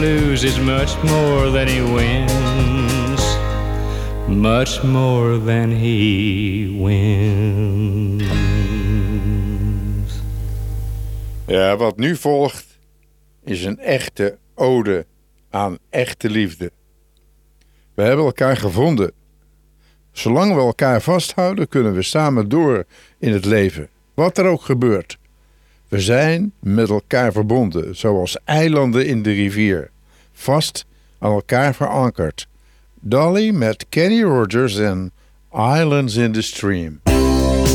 loses much more than he wins. Much more than he wins. Ja, wat nu volgt is een echte ode aan echte liefde. We hebben elkaar gevonden. Zolang we elkaar vasthouden, kunnen we samen door in het leven. Wat er ook gebeurt. We zijn met elkaar verbonden, zoals eilanden in de rivier. Vast aan elkaar verankerd. Dolly met Kenny Rogers en Islands in the Stream.